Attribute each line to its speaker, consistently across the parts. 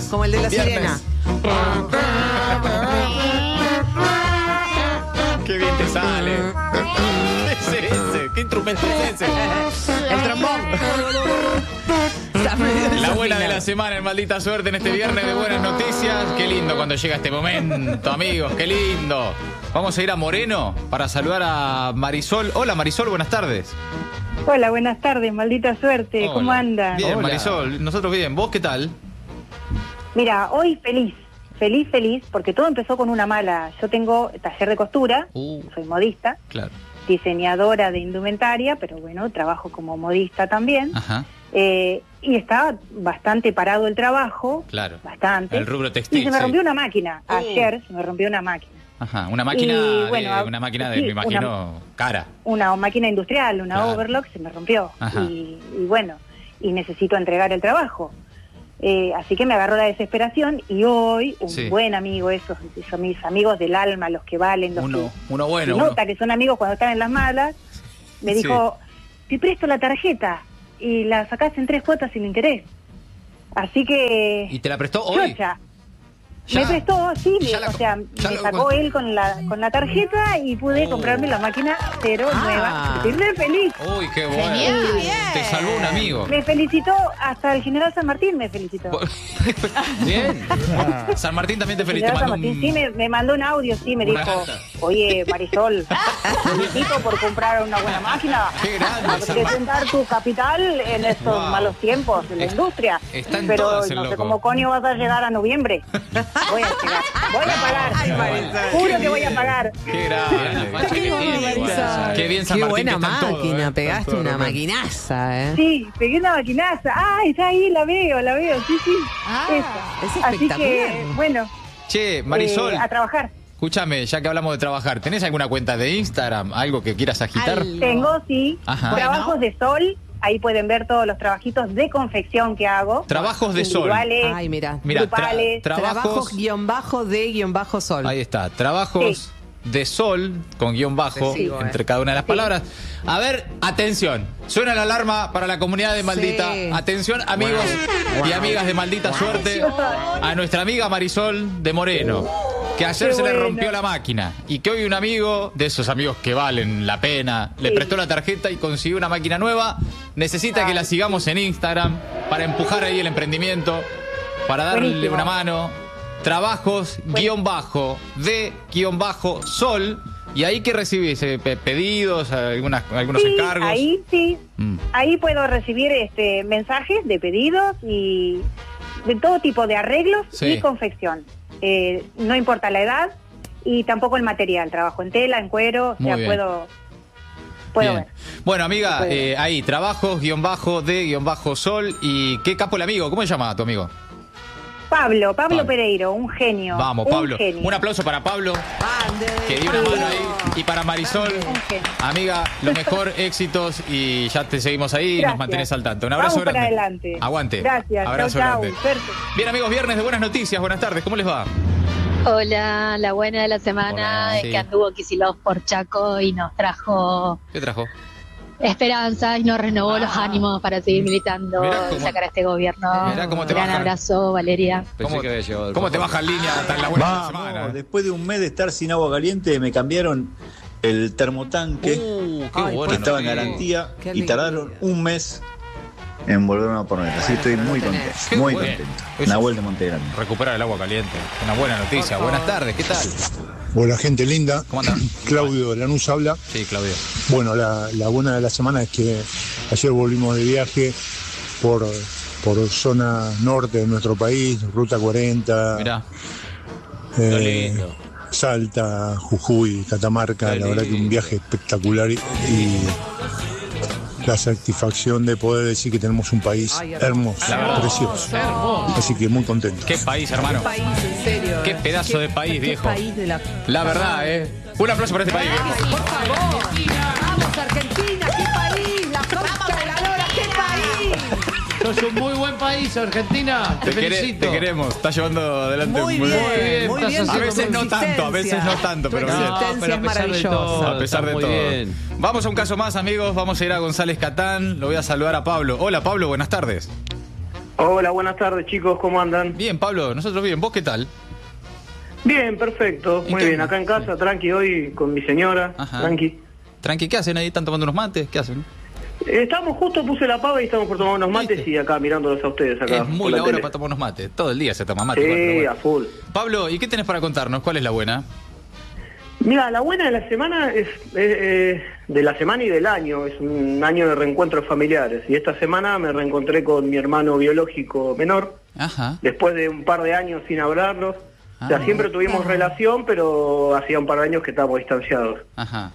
Speaker 1: días.
Speaker 2: Como el de la sirena.
Speaker 1: Qué bien te sale. ¿Qué es ese? ¿Qué instrumento es ese?
Speaker 2: El trombón.
Speaker 1: La buena de la semana en Maldita Suerte en este viernes de buenas noticias. Qué lindo cuando llega este momento, amigos, qué lindo. Vamos a ir a Moreno para saludar a Marisol. Hola Marisol, buenas tardes.
Speaker 3: Hola, buenas tardes, Maldita Suerte.
Speaker 1: Hola.
Speaker 3: ¿Cómo andan?
Speaker 1: Bien,
Speaker 2: Hola.
Speaker 1: Marisol, nosotros bien. ¿Vos qué tal?
Speaker 3: Mira, hoy feliz, porque todo empezó con una mala. Yo tengo taller de costura, soy modista,
Speaker 1: Claro.
Speaker 3: diseñadora de indumentaria, pero bueno, trabajo como modista también.
Speaker 1: Ajá,
Speaker 3: Y estaba bastante parado el trabajo,
Speaker 1: claro.
Speaker 3: bastante.
Speaker 1: El rubro textil.
Speaker 3: Y se me
Speaker 1: sí.
Speaker 3: rompió una máquina. Ayer se me rompió una máquina.
Speaker 1: Ajá, una máquina,
Speaker 3: Y, bueno,
Speaker 1: una máquina de,
Speaker 3: sí,
Speaker 1: me imagino, cara.
Speaker 3: Una máquina industrial, una
Speaker 1: Claro.
Speaker 3: overlock, se me rompió.
Speaker 1: Ajá.
Speaker 3: Y bueno, y necesito entregar el trabajo. Así que me agarró la desesperación y hoy un
Speaker 1: Sí.
Speaker 3: buen amigo, esos son mis amigos del alma, los que valen, los
Speaker 1: Uno
Speaker 3: que
Speaker 1: bueno.
Speaker 3: se nota que son amigos cuando están en las malas, me
Speaker 1: Sí.
Speaker 3: dijo, te presto la tarjeta y la sacás en 3 cuotas sin interés. Así que...
Speaker 1: ¿Y te la prestó hoy?
Speaker 3: chocha.
Speaker 1: Ya.
Speaker 3: Me prestó, sí,
Speaker 1: Ya la-
Speaker 3: o sea,
Speaker 1: ya
Speaker 3: me
Speaker 1: lo
Speaker 3: sacó
Speaker 1: encontré.
Speaker 3: él con la tarjeta y pude comprarme la máquina cero nueva. Estoy re feliz.
Speaker 1: Uy, qué bueno.
Speaker 2: Genial.
Speaker 1: Te salvó un amigo.
Speaker 3: Me felicitó, hasta el general San Martín me felicitó.
Speaker 1: Bien. San Martín también te
Speaker 3: El
Speaker 1: felicita.
Speaker 3: general San Martín sí me mandó un audio, sí, me
Speaker 1: una
Speaker 3: dijo,
Speaker 1: carta.
Speaker 3: oye Marisol, felicito por comprar una buena máquina.
Speaker 1: Qué grande,
Speaker 3: Hay
Speaker 1: San
Speaker 3: que
Speaker 1: Martín.
Speaker 3: sentar tu capital en estos
Speaker 1: Wow.
Speaker 3: malos tiempos de la industria.
Speaker 1: está en
Speaker 3: Pero
Speaker 1: todas el
Speaker 3: no sé
Speaker 1: loco.
Speaker 3: cómo coño vas a llegar a noviembre. Voy a llegar, voy a pagar.
Speaker 2: Ay, Marisol.
Speaker 3: Juro que voy a pagar.
Speaker 1: Qué grande. Qué bien San
Speaker 2: Qué
Speaker 1: Martín.
Speaker 2: buena
Speaker 1: que está en todo,
Speaker 2: máquina,
Speaker 1: está en
Speaker 2: pegaste
Speaker 1: todo,
Speaker 2: una
Speaker 1: realmente.
Speaker 2: maquinaza, ¿eh?
Speaker 3: Sí, pegué una maquinaza. Ah, está ahí, la veo, sí, sí.
Speaker 2: Ah,
Speaker 3: Esa.
Speaker 2: es
Speaker 3: Así que,
Speaker 2: espectacular.
Speaker 3: bueno,
Speaker 1: Che, Marisol,
Speaker 3: a trabajar.
Speaker 1: escúchame, ya que hablamos de trabajar, ¿tenés alguna cuenta de Instagram? ¿Algo que quieras agitar?
Speaker 2: Algo.
Speaker 3: Tengo, sí,
Speaker 1: Ajá.
Speaker 3: trabajos de sol. Ahí pueden ver todos los trabajitos de confección que hago.
Speaker 1: Trabajos de sol.
Speaker 3: Individuales,
Speaker 2: Ay, mira.
Speaker 1: Mira,
Speaker 3: grupales.
Speaker 1: trabajos.
Speaker 2: Trabajos_de_sol.
Speaker 1: Ahí está, trabajos
Speaker 3: Sí.
Speaker 1: de sol con guión bajo
Speaker 2: Te sigo,
Speaker 1: entre cada una de las
Speaker 3: Sí.
Speaker 1: palabras. A ver, atención. Suena la alarma para la comunidad de Maldita.
Speaker 2: Sí.
Speaker 1: Atención, amigos y amigas de Maldita Suerte. A nuestra amiga Marisol de Moreno, que ayer
Speaker 3: Qué
Speaker 1: se le
Speaker 3: bueno.
Speaker 1: rompió la máquina y que hoy un amigo, de esos amigos que valen la pena, le
Speaker 3: Sí.
Speaker 1: prestó la tarjeta y consiguió una máquina nueva. Necesita que la sigamos en Instagram para empujar ahí el emprendimiento, para darle
Speaker 3: Buenísimo.
Speaker 1: una mano. Trabajos _de_sol. Y ahí que recibís pedidos, algunos
Speaker 3: Sí,
Speaker 1: encargos.
Speaker 3: ahí sí.
Speaker 1: Mm.
Speaker 3: Ahí puedo recibir mensajes de pedidos y de todo tipo de arreglos
Speaker 1: Sí.
Speaker 3: y confección. No importa la edad y tampoco el material. Trabajo en tela, en cuero,
Speaker 1: Muy
Speaker 3: o sea,
Speaker 1: bien.
Speaker 3: puedo
Speaker 1: Bien.
Speaker 3: ver.
Speaker 1: Bueno, amiga,
Speaker 3: Se puede ver.
Speaker 1: ahí, trabajos _de_sol. ¿Y qué capo el amigo? ¿Cómo se llama tu amigo?
Speaker 3: Pablo
Speaker 1: Pablo.
Speaker 3: Pereiro, un genio.
Speaker 1: Vamos,
Speaker 3: un
Speaker 1: Pablo.
Speaker 3: genio.
Speaker 1: Un aplauso para Pablo, que dio una
Speaker 3: Sí.
Speaker 1: mano ahí. Y para Marisol,
Speaker 3: Un genio.
Speaker 1: amiga, lo mejor, éxitos. Y ya te seguimos ahí y nos
Speaker 3: Gracias.
Speaker 1: mantenés al tanto. Un abrazo
Speaker 3: Vamos para
Speaker 1: grande.
Speaker 3: adelante.
Speaker 1: Aguante.
Speaker 3: Gracias.
Speaker 1: Abrazo
Speaker 3: chau,
Speaker 1: grande.
Speaker 3: Suerte.
Speaker 1: Bien, amigos, viernes de buenas noticias. Buenas tardes. ¿Cómo les va?
Speaker 4: Hola, la buena de la semana
Speaker 1: Hola,
Speaker 4: es
Speaker 1: sí.
Speaker 4: que anduvo Kicillof por Chaco y nos trajo
Speaker 1: ¿Qué trajo?
Speaker 4: esperanza y nos renovó los ánimos para seguir militando
Speaker 1: Mirá
Speaker 4: y
Speaker 1: cómo-
Speaker 4: sacar a este gobierno.
Speaker 1: mirá cómo te
Speaker 4: Gran
Speaker 1: bajan.
Speaker 4: abrazo, Valeria.
Speaker 1: ¿Cómo te baja en línea tan la buena de la semana?
Speaker 5: Vamos, después de un mes de estar sin agua caliente, me cambiaron el termotanque
Speaker 1: Qué
Speaker 2: Ay,
Speaker 1: bueno.
Speaker 5: que estaba en
Speaker 1: sí.
Speaker 5: garantía
Speaker 2: Qué
Speaker 5: y
Speaker 2: alegría.
Speaker 5: tardaron un mes en volverme a poner. Así estoy muy contento,
Speaker 1: Qué
Speaker 5: muy
Speaker 1: bueno.
Speaker 5: contento.
Speaker 1: Eso-
Speaker 5: Nahuel de Montegrande.
Speaker 1: Recuperar el agua caliente. Una buena noticia. Buenas tardes. ¿Qué tal?
Speaker 6: Hola gente linda,
Speaker 1: ¿Cómo andan?
Speaker 6: Claudio de Lanús habla.
Speaker 1: Sí, Claudio.
Speaker 6: Bueno, la buena de la semana es que ayer volvimos de viaje por zona norte de nuestro país, Ruta 40,
Speaker 1: Mirá.
Speaker 6: Salta, Jujuy, Catamarca, la verdad que un viaje espectacular y la satisfacción de poder decir que tenemos un país
Speaker 2: Ay,
Speaker 6: hermoso, precioso. Así que muy contento.
Speaker 1: Qué país, hermano.
Speaker 2: País, en serio.
Speaker 1: Qué pedazo de país,
Speaker 2: qué
Speaker 1: viejo.
Speaker 2: País de la...
Speaker 1: La verdad, Un aplauso para este país, viejo.
Speaker 2: Ay, por favor. Vamos, Argentina, qué país. La concha de la lora, qué país.
Speaker 7: Sos un muy buen país, Argentina. Te felicito.
Speaker 1: Te queremos. Estás llevando adelante
Speaker 2: Muy
Speaker 1: muy
Speaker 2: bien,
Speaker 7: bien,
Speaker 2: muy
Speaker 7: estás
Speaker 2: bien.
Speaker 1: A
Speaker 7: haciendo
Speaker 1: veces no tanto, a veces no tanto, pero bien.
Speaker 2: Tu existencia es maravillosa.
Speaker 1: A pesar de
Speaker 7: muy
Speaker 1: todo.
Speaker 7: bien.
Speaker 1: Vamos a un caso más, amigos. Vamos a ir a González Catán. Lo voy a saludar a Pablo. Hola, Pablo, buenas tardes.
Speaker 8: Hola, buenas tardes chicos, ¿cómo andan?
Speaker 1: Bien, Pablo, nosotros bien. ¿Vos qué tal?
Speaker 8: Bien, perfecto, muy bien. Acá en casa, tranqui, hoy con mi señora, tranqui.
Speaker 1: Tranqui, ¿qué hacen ahí? ¿Están tomando unos mates? ¿Qué hacen?
Speaker 8: Estamos justo, puse la pava y estamos por tomar unos mates y acá mirándolos a ustedes acá.
Speaker 1: Es muy la hora para tomar unos mates. Todo el día se toma mate.
Speaker 8: Sí,
Speaker 1: bueno.
Speaker 8: a full.
Speaker 1: Pablo, ¿y qué tenés para contarnos? ¿Cuál es la buena?
Speaker 8: Mira, la buena de la semana es de la semana y del año. Es un año de reencuentros familiares. Y esta semana me reencontré con mi hermano biológico menor.
Speaker 1: Ajá.
Speaker 8: Después de un par de años sin hablarnos. O sea, siempre tuvimos relación, pero hacía un par de años que estábamos distanciados.
Speaker 1: Ajá.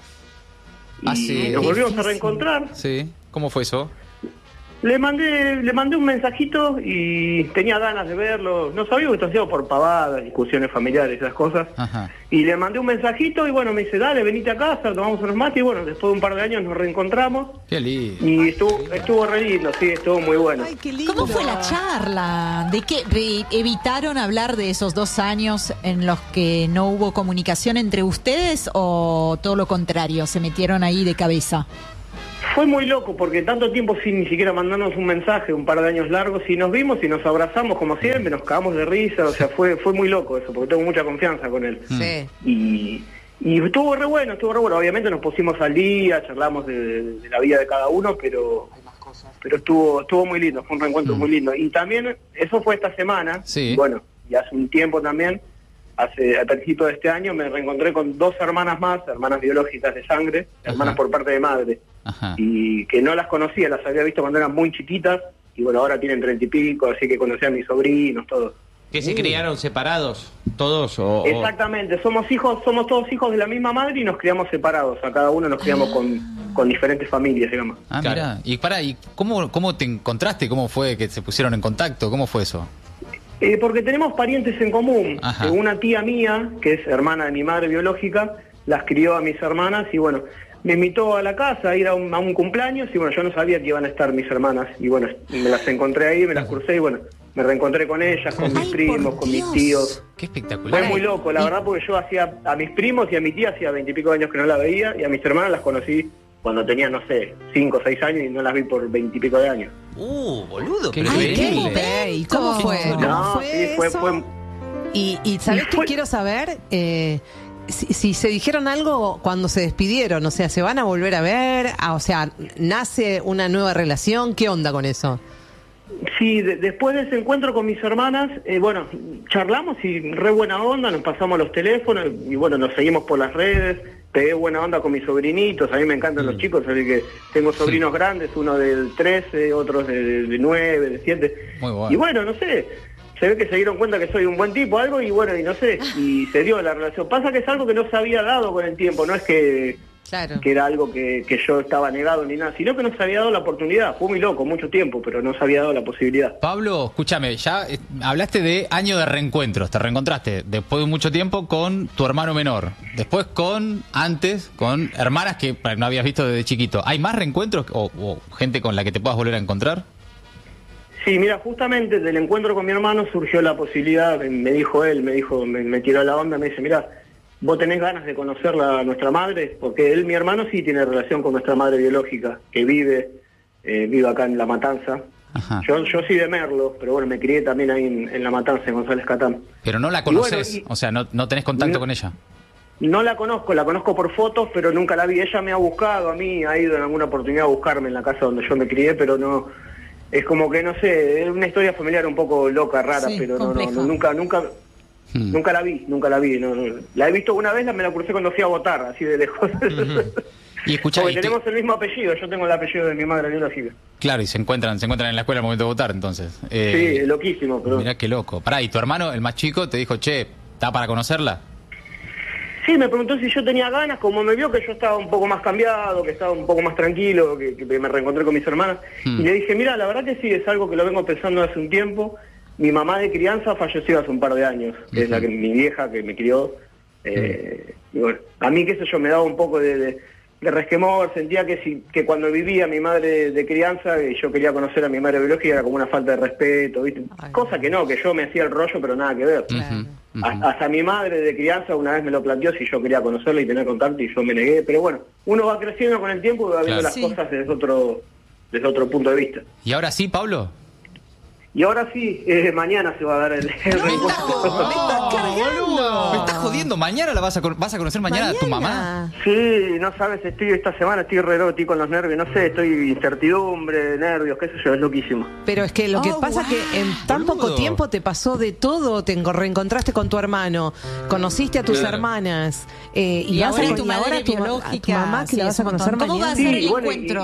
Speaker 8: Y nos volvimos a reencontrar.
Speaker 1: Sí. ¿Cómo fue eso?
Speaker 8: Le mandé un mensajito y tenía ganas de verlo. No sabía que esto hacía por pavadas, discusiones familiares, esas cosas.
Speaker 1: Ajá.
Speaker 8: Y le mandé un mensajito y bueno, me dice, dale, venite a casa, tomamos unos mates. Y bueno, después de un par de años nos reencontramos.
Speaker 1: Qué lindo.
Speaker 8: Y estuvo re lindo, sí, estuvo muy bueno.
Speaker 2: Ay, qué lindo.
Speaker 9: ¿Cómo fue la charla? ¿De qué evitaron hablar de esos 2 años en los que no hubo comunicación entre ustedes o todo lo contrario, se metieron ahí de cabeza?
Speaker 8: Fue muy loco porque tanto tiempo sin ni siquiera mandarnos un mensaje, un par de años largos, y nos vimos y nos abrazamos como siempre, nos cagamos de risa, o sea, fue muy loco eso, porque tengo mucha confianza con él.
Speaker 2: Sí.
Speaker 8: Y estuvo re bueno, obviamente nos pusimos al día, charlamos de la vida de cada uno, pero estuvo muy lindo, fue un reencuentro muy lindo. Y también, eso fue esta semana,
Speaker 1: Sí.
Speaker 8: Bueno, y hace un tiempo también, al principio de este año me reencontré con 2 hermanas más, hermanas biológicas de sangre, hermanas por parte de madre.
Speaker 1: Ajá.
Speaker 8: Y que no las conocía, las había visto cuando eran muy chiquitas, y bueno, ahora tienen 30 y pico, así que conocí a mis sobrinos, todos.
Speaker 7: ¿Que se criaron separados todos?
Speaker 8: Exactamente, somos todos hijos de la misma madre y nos criamos separados, a cada uno nos criamos con diferentes familias, digamos.
Speaker 1: Ah,
Speaker 7: Claro.
Speaker 1: mira. ¿Y cómo te encontraste? ¿Cómo fue que se pusieron en contacto? ¿Cómo fue eso?
Speaker 8: Porque tenemos parientes en común.
Speaker 1: Ajá.
Speaker 8: Una tía mía, que es hermana de mi madre biológica, las crió a mis hermanas y bueno, me invitó a la casa a ir a un cumpleaños y bueno, yo no sabía que iban a estar mis hermanas y bueno, me las encontré ahí, me las crucé y bueno, me reencontré con ellas, con mis primos, con mis tíos.
Speaker 1: Qué espectacular.
Speaker 8: Fue muy loco, la verdad, porque yo hacía a mis primos y a mi tía hacía 20 y pico de años que no la veía y a mis hermanas las conocí cuando tenía, no sé, 5 o 6 años y no las vi por 20 y pico de años.
Speaker 7: Boludo,
Speaker 1: Qué
Speaker 7: pero
Speaker 2: Ay, qué
Speaker 1: increíble.
Speaker 2: momento. ¿Y cómo fue? ¿Cómo
Speaker 8: No, sí, fue
Speaker 2: eso? Y ¿sabés qué quiero saber? Si se dijeron algo cuando se despidieron, o sea, ¿se van a volver a ver? O sea, ¿nace una nueva relación? ¿Qué onda con eso?
Speaker 8: Sí, después de ese encuentro con mis hermanas, bueno, charlamos y re buena onda, nos pasamos los teléfonos y bueno, nos seguimos por las redes, pegué buena onda con mis sobrinitos, a mí me encantan los chicos, así que tengo sobrinos grandes, uno del 13, otros de 9, de 7.
Speaker 1: Muy bueno.
Speaker 8: Y bueno, no sé, se ve que se dieron cuenta que soy un buen tipo, algo, y bueno, y no sé, y se dio la relación. Pasa que es algo que no se había dado con el tiempo, no es que era algo que yo estaba negado ni nada, sino que no se había dado la oportunidad. Fue muy loco, mucho tiempo, pero no se había dado la posibilidad.
Speaker 1: Pablo, escúchame, ya hablaste de año de reencuentros, te reencontraste después de mucho tiempo con tu hermano menor, después con hermanas que no habías visto desde chiquito. ¿Hay más reencuentros o gente con la que te puedas volver a encontrar?
Speaker 8: Sí, mira, justamente del encuentro con mi hermano surgió la posibilidad, me dijo él, me tiró la onda, me dice, mira, ¿vos tenés ganas de conocer a nuestra madre? Porque mi hermano sí tiene relación con nuestra madre biológica, que vive acá en La Matanza.
Speaker 1: Ajá.
Speaker 8: Yo sí de Merlo, pero bueno, me crié también ahí en La Matanza, en González Catán.
Speaker 1: Pero no la conoces, o sea, no tenés contacto con ella.
Speaker 8: No la conozco por fotos, pero nunca la vi. Ella me ha buscado a mí, ha ido en alguna oportunidad a buscarme en la casa donde yo me crié, pero no... Es como que, no sé, es una historia familiar un poco loca, rara,
Speaker 9: Sí,
Speaker 8: pero
Speaker 9: compleja.
Speaker 8: nunca la vi. No. La he visto una vez, me la crucé cuando fui a votar, así de lejos.
Speaker 1: Y escuchá,
Speaker 8: Porque tenemos el mismo apellido, yo tengo el apellido de mi madre biológica.
Speaker 1: Claro, y se encuentran en la escuela al momento de votar, entonces.
Speaker 8: Sí, es loquísimo, pero...
Speaker 1: Mirá qué loco. Pará, ¿y tu hermano, el más chico, te dijo, che, ¿está para conocerla?
Speaker 8: Sí, me preguntó si yo tenía ganas, como me vio que yo estaba un poco más cambiado, que estaba un poco más tranquilo, que me reencontré con mis hermanas, y le dije, mira, la verdad que sí, es algo que lo vengo pensando hace un tiempo. Mi mamá de crianza falleció hace un par de años, que es mi vieja que me crió. Y bueno, a mí, qué sé yo, me daba un poco de resquemor, sentía que cuando vivía mi madre de crianza y yo quería conocer a mi madre biológica era como una falta de respeto, ¿viste? Cosa que no, que yo me hacía el rollo, pero nada que ver. Hasta mi madre de crianza una vez me lo planteó si yo quería conocerla y tener contacto y yo me negué, pero bueno, uno va creciendo con el tiempo y va viendo las cosas desde otro punto de vista.
Speaker 1: ¿Y ahora sí, Pablo?
Speaker 8: Y ahora sí, mañana se va a dar el reencuentro.
Speaker 1: Me estás jodiendo. ¿Mañana vas a conocer mañana a tu mamá?
Speaker 8: Sí, no sabes, esta semana estoy estoy con los nervios, no sé, estoy incertidumbre, nervios, qué sé yo, es loquísimo.
Speaker 2: Pero es que lo que pasa es que en tan poco tiempo te pasó de todo, te reencontraste con tu hermano, conociste a tus hermanas, y vas
Speaker 9: ahora
Speaker 2: a
Speaker 9: tu madre biológica,
Speaker 2: tu mamá que la vas a conocer mañana.
Speaker 9: ¿Cómo va a ser el encuentro?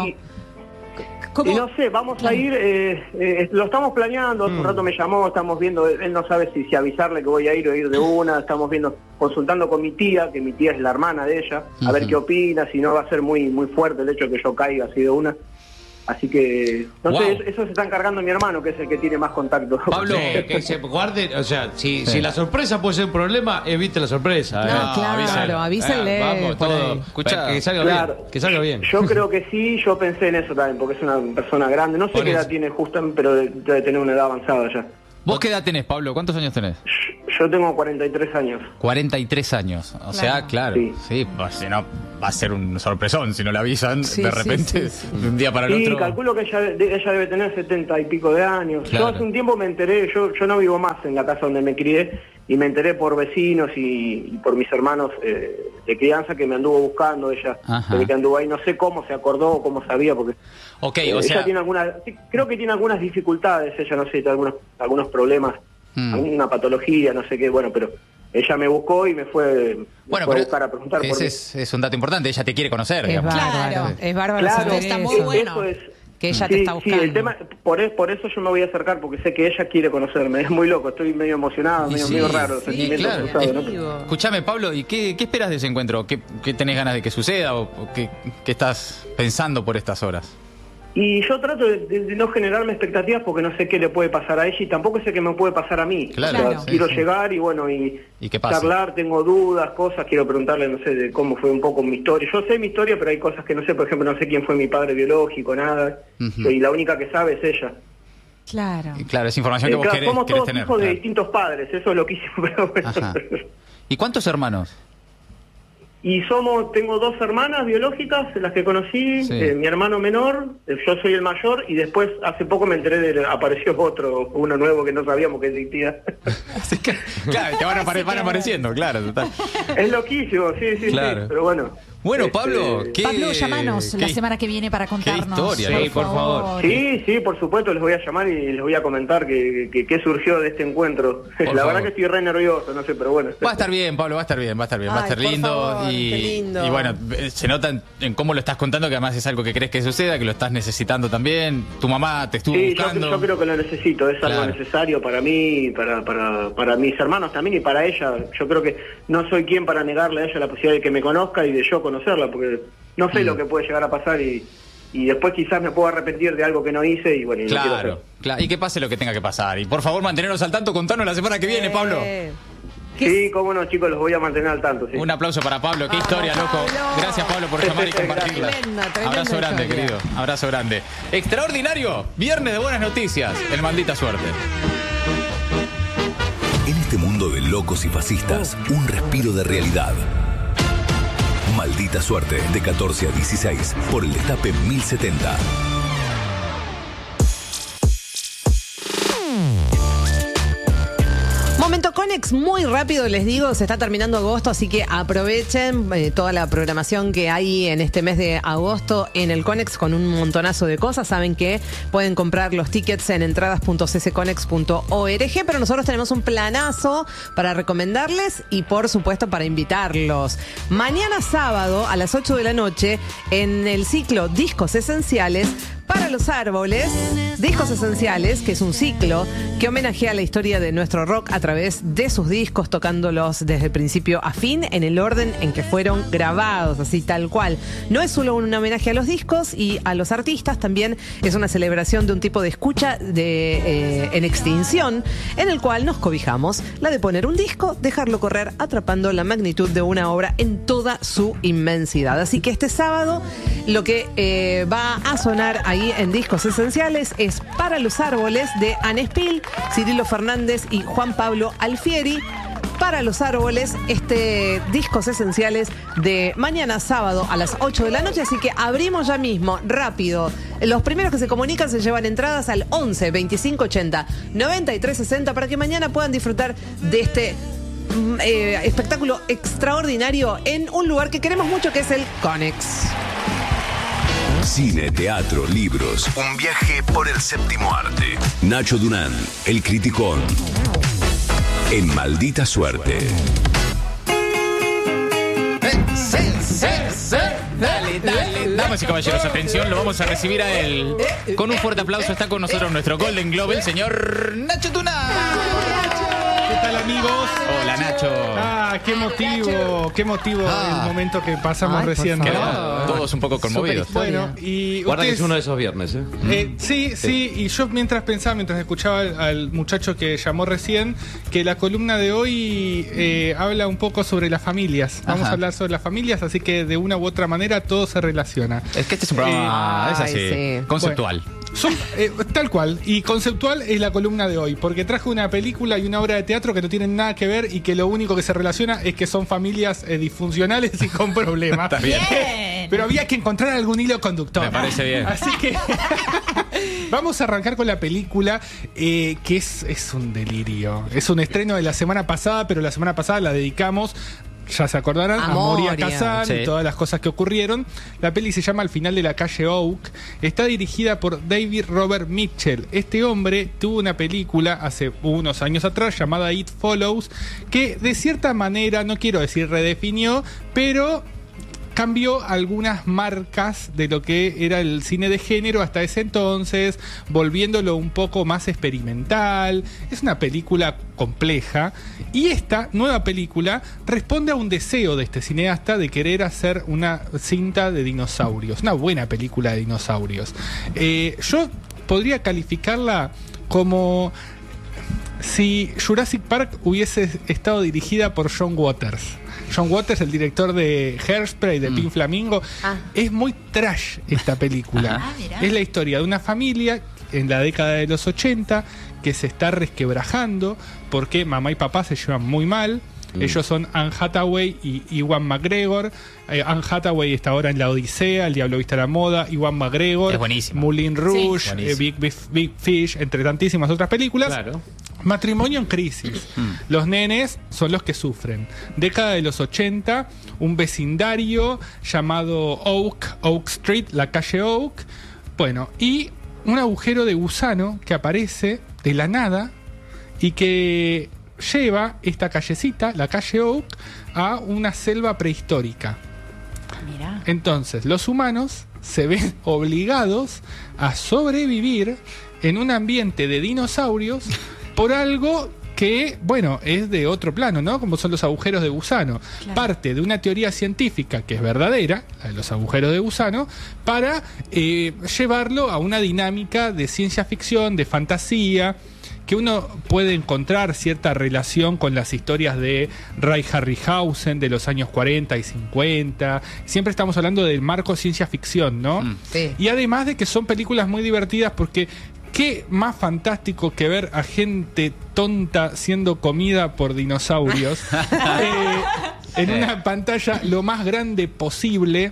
Speaker 8: Y no sé, vamos a ir, lo estamos planeando, hace un rato me llamó, estamos viendo, él no sabe si avisarle que voy a ir o ir de una, estamos viendo, consultando con mi tía, que mi tía es la hermana de ella, a ver qué opina, si no va a ser muy fuerte el hecho de que yo caiga así de una. Así que, no sé, eso se está encargando mi hermano, que es el que tiene más contacto.
Speaker 7: Pablo, que se guarde, o sea, si la sorpresa puede ser un problema, evite la sorpresa.
Speaker 2: Claro, avísenle.
Speaker 7: Vamos, todo. Escucha, que salga bien, que salga bien.
Speaker 8: Yo creo que sí, yo pensé en eso también, porque es una persona grande. No sé qué edad tiene justo, pero debe tener una edad avanzada ya.
Speaker 1: ¿Vos qué edad tenés, Pablo? ¿Cuántos años tenés?
Speaker 8: Yo tengo 43 años.
Speaker 1: 43 años. O sea, claro. Sí, si no, va a ser un sorpresón si no la avisan de repente, de un día para el otro.
Speaker 8: Sí, calculo que ella debe tener 70 y pico de años. Claro. Yo hace un tiempo me enteré, yo no vivo más en la casa donde me crié, y me enteré por vecinos y por mis hermanos de crianza que me anduvo buscando ella, desde que anduvo ahí. No sé cómo se acordó o cómo sabía, porque ella tiene creo que tiene algunas dificultades, ella, no sé, tiene algunos problemas, alguna patología, no sé qué, bueno, pero ella me buscó y me fue a buscar a preguntar por mí.
Speaker 1: Es un dato importante, ella te quiere conocer.
Speaker 2: Es bárbaro.
Speaker 8: Claro,
Speaker 9: está muy bueno.
Speaker 8: Eso es.
Speaker 2: Que ella te está buscando.
Speaker 8: Sí, el tema, por eso yo me voy a acercar, porque sé que ella quiere conocerme. Es muy loco, estoy medio emocionado, medio raro.
Speaker 1: Claro. Escuchame, Pablo, ¿y qué esperas de ese encuentro? ¿Qué tenés ganas de que suceda o qué estás pensando por estas horas?
Speaker 8: Y yo trato de no generarme expectativas porque no sé qué le puede pasar a ella y tampoco sé qué me puede pasar a mí.
Speaker 1: Claro.
Speaker 8: Quiero llegar y bueno, y charlar, tengo dudas, cosas, quiero preguntarle, no sé, de cómo fue un poco mi historia. Yo sé mi historia, pero hay cosas que no sé, por ejemplo, no sé quién fue mi padre biológico, nada. Y la única que sabe es ella.
Speaker 9: Claro.
Speaker 1: Claro, es información que vos querés tener.
Speaker 8: Somos todos hijos de distintos padres, eso es loquísimo. Pero bueno.
Speaker 1: ¿Y cuántos hermanos?
Speaker 8: Y tengo 2 hermanas biológicas, las que conocí, mi hermano menor, yo soy el mayor, y después hace poco me enteré apareció uno nuevo que no sabíamos que existía.
Speaker 1: Así que, claro, te van apareciendo, claro, total.
Speaker 8: Es loquísimo, sí, pero bueno.
Speaker 1: Bueno, Pablo,
Speaker 9: Pablo, llamanos la semana que viene para contarnos.
Speaker 1: Qué historia, por favor.
Speaker 8: Sí, por supuesto, les voy a llamar y les voy a comentar qué surgió de este encuentro. La verdad que estoy re nervioso, no sé, pero bueno.
Speaker 1: Va a estar bien, Pablo, va a estar lindo.
Speaker 2: Favor, lindo.
Speaker 1: Y bueno, se nota en cómo lo estás contando, que además es algo que crees que suceda, que lo estás necesitando también. Tu mamá te estuvo buscando.
Speaker 8: Yo creo que lo necesito, es algo necesario para mí, para mis hermanos también y para ella. Yo creo que no soy quien para negarle a ella la posibilidad de que me conozca y de yo conocerla, porque no sé lo que puede llegar a pasar y después quizás me puedo arrepentir de algo que no hice y bueno, y no quiero hacer.
Speaker 1: Claro, y que pase lo que tenga que pasar. Y por favor, mantenernos al tanto, contanos la semana que viene, Pablo.
Speaker 8: Sí, cómo no, chicos, los voy a mantener al tanto. Sí.
Speaker 1: Un aplauso para Pablo, qué historia, loco. Gracias, Pablo, por llamar y compartirla.
Speaker 2: Tremenda
Speaker 1: Abrazo grande,
Speaker 2: historia.
Speaker 1: querido. Abrazo grande. Extraordinario, viernes de buenas noticias. El Maldita Suerte.
Speaker 10: En este mundo de locos y fascistas, un respiro de realidad. Maldita Suerte, de 14 a 16, por el Destape 1070.
Speaker 2: Momento Conex, muy rápido les digo, se está terminando agosto, así que aprovechen toda la programación que hay en este mes de agosto en el Conex con un montonazo de cosas. Saben que pueden comprar los tickets en entradas.ccconex.org, pero nosotros tenemos un planazo para recomendarles y por supuesto para invitarlos. Mañana sábado a las 8 de la noche en el ciclo Discos Esenciales para los Árboles, Discos Esenciales, que es un ciclo que homenajea la historia de nuestro rock a través de sus discos, tocándolos desde principio a fin en el orden en que fueron grabados, así tal cual. No es solo un homenaje a los discos y a los artistas, también es una celebración de un tipo de escucha en extinción, en el cual nos cobijamos, la de poner un disco, dejarlo correr, atrapando la magnitud de una obra en toda su inmensidad. Así que este sábado lo que va a sonar ahí en Discos Esenciales es Para los Árboles de Anne Spill, Cirilo Fernández y Juan Pablo Alfieri. Para los Árboles, Discos Esenciales de mañana sábado a las 8 de la noche, así que abrimos ya mismo, rápido, Los primeros que se comunican se llevan entradas al 11 25 80 93 60 para que mañana puedan disfrutar de este espectáculo extraordinario en un lugar que queremos mucho, que es el Conex.
Speaker 10: Cine, teatro, libros. Un viaje por el séptimo arte. Nacho Durán, El Criticón. En Maldita Suerte.
Speaker 1: Dale. Damas y caballeros, atención, lo vamos a recibir a él. Con un fuerte aplauso está con nosotros nuestro Golden Globe, el señor Nacho Durán.
Speaker 11: ¿Qué tal, amigos?
Speaker 1: Hola, Nacho.
Speaker 11: Qué motivo el momento que pasamos recién.
Speaker 1: Todos un poco conmovidos.
Speaker 11: Bueno, y
Speaker 7: Guarda
Speaker 11: ustedes,
Speaker 7: que es uno de esos viernes,
Speaker 11: sí, y yo mientras escuchaba al muchacho que llamó recién, que la columna de hoy habla un poco sobre las familias. Vamos a hablar sobre las familias, así que de una u otra manera todo se relaciona.
Speaker 1: Es que este es un programa, es así, conceptual.
Speaker 11: Tal cual, y conceptual es la columna de hoy, porque traje una película y una obra de teatro que no tienen nada que ver y que lo único que se relaciona es que son familias disfuncionales y con problemas.
Speaker 1: Está bien.
Speaker 11: Pero había que encontrar algún hilo conductor.
Speaker 1: Me parece bien.
Speaker 11: Así que vamos a arrancar con la película, que es un delirio. Es un estreno de la semana pasada, pero la semana pasada la dedicamos, ya se acordarán, a Moria Kazan y todas las cosas que ocurrieron. La peli se llama Al final de la calle Oak. Está dirigida por David Robert Mitchell. Este hombre tuvo una película hace unos años atrás llamada It Follows, que de cierta manera, no quiero decir redefinió, pero cambió algunas marcas de lo que era el cine de género hasta ese entonces, volviéndolo un poco más experimental. Es una película compleja, y esta nueva película responde a un deseo de este cineasta de querer hacer una cinta de dinosaurios, una buena película de dinosaurios. Yo podría calificarla como si Jurassic Park hubiese estado dirigida por John Waters. John Waters, el director de Hairspray, de Pink Flamingo. Es muy trash esta película. Es la historia de una familia en la década de los 80 que se está resquebrajando porque mamá y papá se llevan muy mal. Ellos son Anne Hathaway y Ewan McGregor. Anne Hathaway está ahora en La Odisea, El Diablo Viste a la Moda, Ewan McGregor,
Speaker 1: es buenísimo.
Speaker 11: Moulin Rouge, Big Fish, entre tantísimas otras películas.
Speaker 7: Claro.
Speaker 11: Matrimonio en crisis. Los nenes son los que sufren. Década de los 80, un vecindario llamado Oak Street, la calle Oak. Bueno, y un agujero de gusano que aparece de la nada y que lleva esta callecita, la calle Oak, a una selva prehistórica.
Speaker 9: Mirá.
Speaker 11: Entonces, los humanos se ven obligados a sobrevivir en un ambiente de dinosaurios por algo que, bueno, es de otro plano, ¿no? Como son los agujeros de gusano. Claro. Parte de una teoría científica que es verdadera, la de los agujeros de gusano, para llevarlo a una dinámica de ciencia ficción, de fantasía, que uno puede encontrar cierta relación con las historias de Ray Harryhausen de los años 40 y 50. Siempre estamos hablando del marco ciencia ficción, ¿no? Sí. Y además de que son películas muy divertidas porque qué más fantástico que ver a gente tonta siendo comida por dinosaurios en una pantalla lo más grande posible.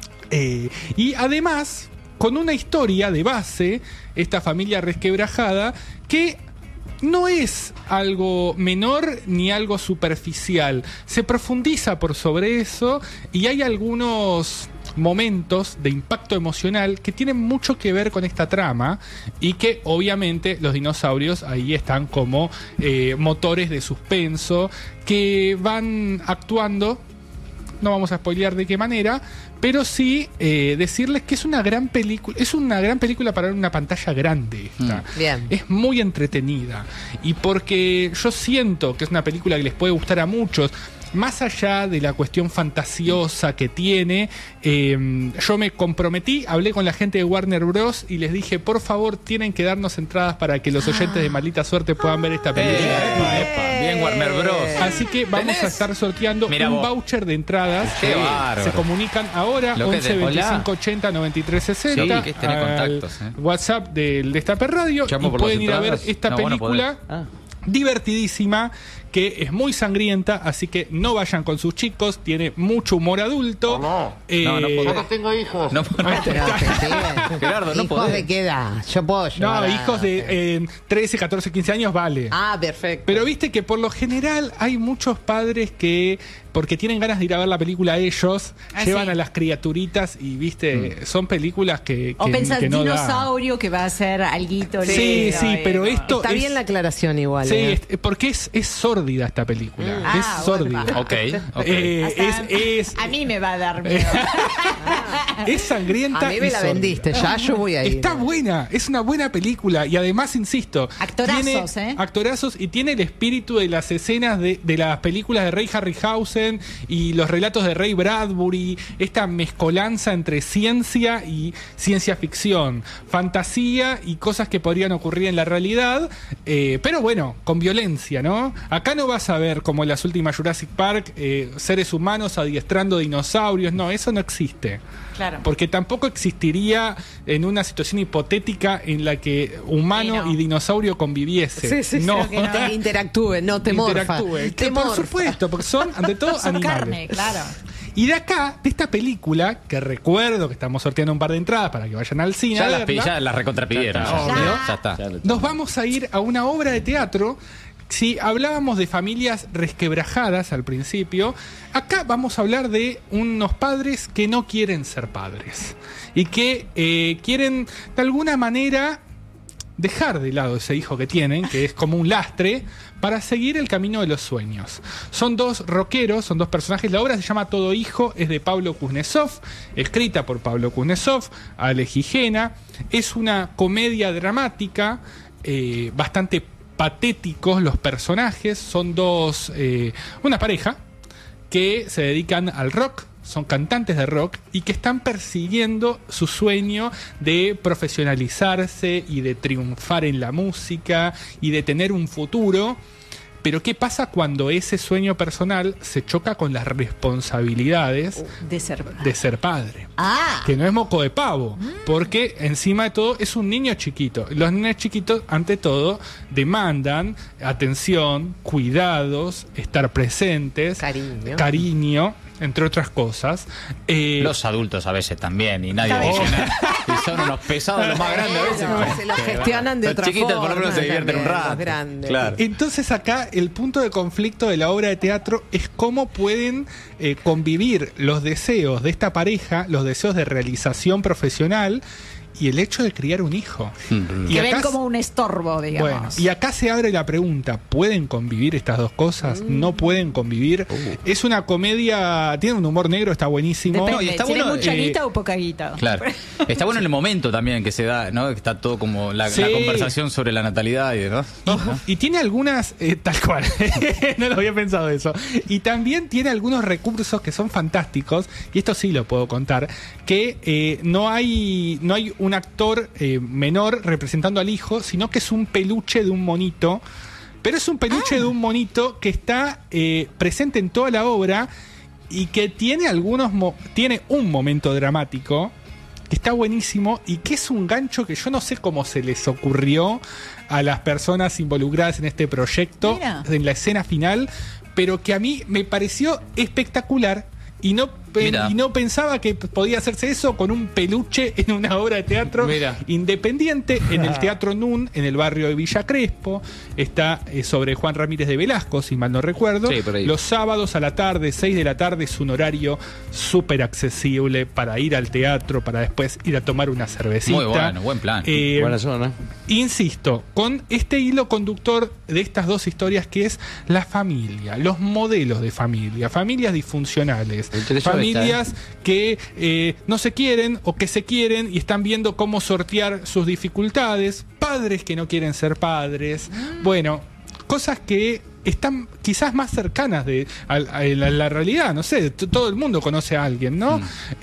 Speaker 11: Y además, con una historia de base, esta familia resquebrajada, que no es algo menor ni algo superficial. Se profundiza por sobre eso y hay algunos momentos de impacto emocional que tienen mucho que ver con esta trama y que obviamente los dinosaurios ahí están como motores de suspenso que van actuando. No vamos a spoilear de qué manera, pero sí decirles que es una gran película. Es una gran película para ver una pantalla grande.
Speaker 2: Bien.
Speaker 11: Es muy entretenida. Y porque yo siento que es una película que les puede gustar a muchos. Más allá de la cuestión fantasiosa que tiene, yo me comprometí, hablé con la gente de Warner Bros. Y les dije, por favor, tienen que darnos entradas para que los oyentes de Maldita Suerte puedan ver esta película.
Speaker 1: Bien, Warner Bros.
Speaker 11: Así que vamos a estar sorteando un voucher de entradas.
Speaker 1: Qué bárbaro.
Speaker 11: Se comunican ahora, 11 25 80 93 60.
Speaker 1: Sí, tener contactos.
Speaker 11: WhatsApp del Destape Radio. Y pueden ir a ver esta película. divertidísima, que es muy sangrienta, así que no vayan con sus chicos, tiene mucho humor adulto.
Speaker 1: No tengo hijos. No,
Speaker 2: Gerardo, no podés. ¿De qué edad? Yo puedo llevar.
Speaker 11: No, hijos de 13, 14, 15 años vale.
Speaker 2: Ah, perfecto.
Speaker 11: Pero viste que por lo general hay muchos padres que, porque tienen ganas de ir a ver la película ellos, llevan a las criaturitas y viste, son películas que
Speaker 9: o pensás
Speaker 11: que no
Speaker 9: dinosaurio que va a ser alguito.
Speaker 11: Sí, pero esto
Speaker 2: está bien la aclaración igual.
Speaker 11: Sí, porque es sórdida esta película. Es sórdida.
Speaker 1: Okay.
Speaker 9: A mí me va a dar miedo.
Speaker 11: Es sangrienta.
Speaker 2: A mí me la vendiste, ya yo voy a ir.
Speaker 11: Está buena, es una buena película y además, insisto,
Speaker 9: actorazos,
Speaker 11: actorazos y tiene el espíritu de las escenas de las películas de Ray Harryhausen y los relatos de Ray Bradbury, esta mezcolanza entre ciencia y ciencia ficción, fantasía y cosas que podrían ocurrir en la realidad, pero bueno, con violencia, ¿no? Acá no vas a ver, como en las últimas Jurassic Park, seres humanos adiestrando dinosaurios, no, eso no existe.
Speaker 9: Claro.
Speaker 11: Porque tampoco existiría en una situación hipotética en la que humano y dinosaurio conviviese.
Speaker 2: Sí,
Speaker 11: no.
Speaker 2: Que no interactúen, no te morfa.
Speaker 11: Por supuesto, porque son ante todo
Speaker 9: son
Speaker 11: animales.
Speaker 9: Carne, claro.
Speaker 11: Y de acá, de esta película, que recuerdo que estamos sorteando un par de entradas para que vayan al cine.
Speaker 1: Ya las recontrapidieron. Ya está.
Speaker 11: Nos vamos a ir a una obra de teatro. Si hablábamos de familias resquebrajadas al principio, acá vamos a hablar de unos padres que no quieren ser padres y que quieren de alguna manera dejar de lado ese hijo que tienen, que es como un lastre, para seguir el camino de los sueños. Son dos rockeros, son dos personajes. La obra se llama Todo Hijo, es de Pablo Kuznetsov, escrita por Pablo Kuznetsov, Ale Gijena. Es una comedia dramática, bastante patéticos los personajes. Son una pareja que se dedican al rock, son cantantes de rock y que están persiguiendo su sueño de profesionalizarse y de triunfar en la música y de tener un futuro. Pero ¿qué pasa cuando ese sueño personal se choca con las responsabilidades
Speaker 9: de ser
Speaker 11: padre? Que no es moco de pavo, porque encima de todo es un niño chiquito. Los niños chiquitos, ante todo, demandan atención, cuidados, estar presentes, cariño, entre otras cosas.
Speaker 1: Los adultos a veces también, y nadie dice nada. Y son unos pesados los más grandes a veces.
Speaker 2: Se los gestionan de otra forma.
Speaker 1: Los chiquitos por lo menos se divierten un rato.
Speaker 11: Claro. Entonces acá el punto de conflicto de la obra de teatro es cómo pueden convivir los deseos de esta pareja, los deseos de realización profesional y el hecho de criar un hijo.
Speaker 9: Que ven como un estorbo, digamos.
Speaker 11: Bueno, y acá se abre la pregunta, ¿pueden convivir estas dos cosas? ¿No pueden convivir? Es una comedia, tiene un humor negro, está buenísimo.
Speaker 9: Depende,
Speaker 1: y está
Speaker 9: ¿tiene
Speaker 1: bueno,
Speaker 9: mucha guita o poca guita?
Speaker 1: Claro. Está bueno en el momento también que se da, ¿no? Que está todo como la conversación sobre la natalidad y ¿no?
Speaker 11: Y tiene algunas, tal cual, no lo había pensado eso. Y también tiene algunos recursos que son fantásticos, y esto sí lo puedo contar, que no hay un actor menor representando al hijo, sino que es un peluche de un monito. Pero es un peluche de un monito que está presente en toda la obra y que tiene tiene un momento dramático que está buenísimo y que es un gancho que yo no sé cómo se les ocurrió a las personas involucradas en este proyecto. Mira. En la escena final, pero que a mí me pareció espectacular y no pensaba que podía hacerse eso con un peluche en una obra de teatro independiente en el Teatro Nun, en el barrio de Villa Crespo. Está sobre Juan Ramírez de Velasco, si mal no recuerdo. Los sábados a la tarde, 6 de la tarde, es un horario súper accesible para ir al teatro, para después ir a tomar una cervecita.
Speaker 1: Muy bueno, buen plan.
Speaker 7: Buena zona.
Speaker 11: Insisto, con este hilo conductor de estas dos historias que es la familia, los modelos de familia, familias disfuncionales, familias que no se quieren o que se quieren y están viendo cómo sortear sus dificultades, padres que no quieren ser padres, bueno, cosas que están quizás más cercanas a la realidad, no sé, todo el mundo conoce a alguien, ¿no?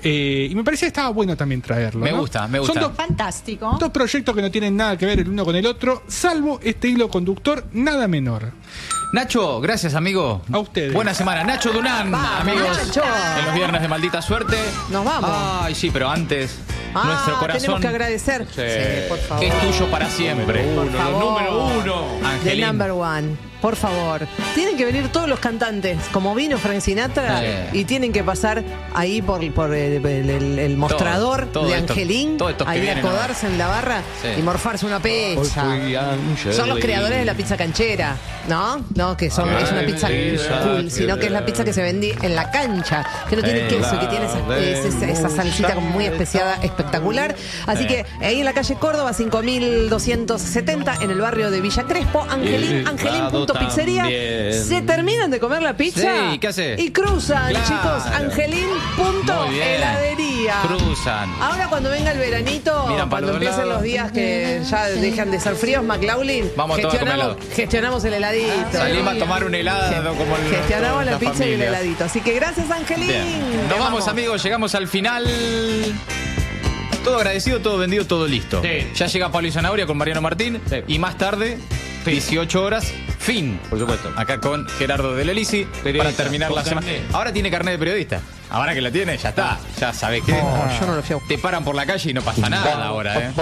Speaker 11: Y me parecía que estaba bueno también traerlo.
Speaker 1: Me gusta.
Speaker 11: Son
Speaker 9: fantástico.
Speaker 11: Dos proyectos que no tienen nada que ver el uno con el otro, salvo este hilo conductor nada menor.
Speaker 1: Nacho, gracias, amigo.
Speaker 11: A ustedes.
Speaker 1: Buena semana. Nacho Dunán, amigos. Nacho. En los viernes de Maldita Suerte.
Speaker 2: Nos vamos.
Speaker 1: Ay, sí, pero antes nuestro corazón.
Speaker 2: Tenemos que agradecer. Sí, por favor.
Speaker 1: Es tuyo para siempre.
Speaker 7: Número uno.
Speaker 2: The
Speaker 1: Angelín.
Speaker 2: number one. Por favor. Tienen que venir todos los cantantes, como vino Frank Sinatra, y tienen que pasar ahí por el mostrador
Speaker 1: todo
Speaker 2: de
Speaker 1: esto,
Speaker 2: Angelín,
Speaker 1: todo esto que
Speaker 2: ahí
Speaker 1: vienen
Speaker 2: acodarse en la barra y morfarse una pizza. Son los creadores de la pizza canchera, ¿no? No, que es una pizza cool, sino que es la pizza que se vendía en la cancha, que no tiene queso, que tiene esa salsita como muy especiada, espectacular. Así que ahí en la calle Córdoba, 5270, en el barrio de Villa Crespo, Angelín.pizzería. Se terminan de comer la pizza.
Speaker 1: Sí, ¿qué hace?
Speaker 2: Y cruzan,
Speaker 1: Claro.
Speaker 2: chicos, Angelín.heladería.
Speaker 1: Cruzan.
Speaker 2: Ahora cuando venga el veranito,
Speaker 1: Miran para
Speaker 2: cuando
Speaker 1: los
Speaker 2: empiecen
Speaker 1: lados.
Speaker 2: los días que ya dejan de ser fríos, McLaughlin,
Speaker 1: Vamos todos a comer helado.
Speaker 2: gestionamos el heladito.
Speaker 1: Salimos a tomar un helado como el
Speaker 2: Gestionamos la
Speaker 1: las
Speaker 2: pizza y el
Speaker 1: familias.
Speaker 2: heladito. Así que gracias, Angelín.
Speaker 1: Bien.
Speaker 2: Te
Speaker 1: Nos vamos, amigos, llegamos al final. Todo agradecido, todo vendido, todo listo.
Speaker 7: Sí.
Speaker 1: Ya llega Pablo y Zanahoria con Mariano Martín.
Speaker 7: Sí.
Speaker 1: Y más tarde, 18 horas, fin.
Speaker 7: Por supuesto.
Speaker 1: Acá con Gerardo de Lelisi para
Speaker 7: Periodista,
Speaker 1: terminar la
Speaker 7: con
Speaker 1: semana.
Speaker 7: carnet.
Speaker 1: Ahora tiene carnet de periodista. Ahora que la tiene, ya está. Ya sabés que
Speaker 2: yo no lo fui a
Speaker 1: te paran por la calle y no pasa nada ahora, ¿eh?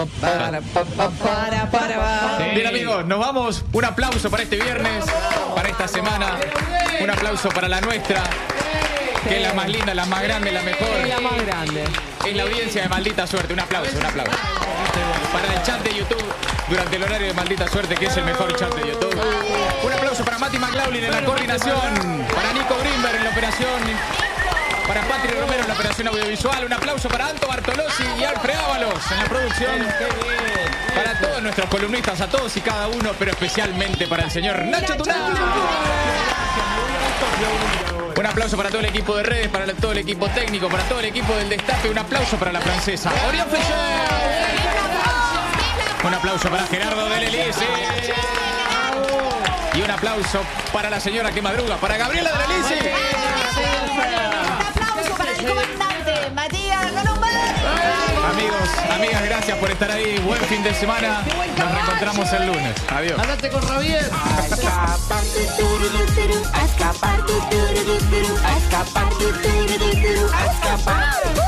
Speaker 2: Para.
Speaker 1: Bien, amigos, nos vamos. Un aplauso para este viernes, para esta semana. Un aplauso para la nuestra, que es la más linda, la más grande, la mejor.
Speaker 2: Es la más grande.
Speaker 1: Es la audiencia de Maldita Suerte. Un aplauso, un aplauso. Para el chat de YouTube, durante el horario de Maldita Suerte, que es el mejor chat de YouTube. Un aplauso para Mati McLaughlin en la coordinación. Para Nico Grimberg en la operación. Para Patri Romero en la operación audiovisual. Un aplauso para Anto Bartolozzi y Alfred Ábalos en la producción. Para todos nuestros columnistas, a todos y cada uno, pero especialmente para el señor Nacho Turán. Un aplauso para todo el equipo de redes, para todo el equipo técnico, para todo el equipo del Destape. Un aplauso para la francesa Orión Fischer. Un aplauso para Gerardo de Lelisi. Y un aplauso para la señora que madruga, para Gabriela de Lelisi.
Speaker 9: Aplauso para el comandante Matías Galumber.
Speaker 1: Amigos, amigas, gracias por estar ahí. Buen fin de semana. Nos reencontramos el lunes. Adiós.
Speaker 7: Andate con Javier.
Speaker 12: A escapar, a escapar, a escapar,